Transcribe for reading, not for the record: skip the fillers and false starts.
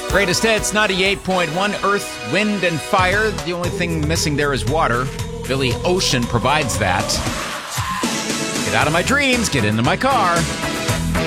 Greatest hits, 98.1, Earth, Wind, and Fire. The only thing missing there is water. Billy Ocean provides that. Get out of my dreams, get into my car.